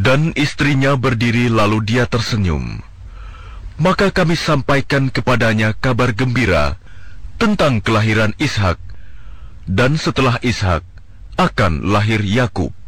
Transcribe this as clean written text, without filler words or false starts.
Dan istrinya berdiri lalu dia tersenyum. Maka kami sampaikan kepadanya kabar gembira tentang kelahiran Ishak, dan setelah Ishak akan lahir Yakub.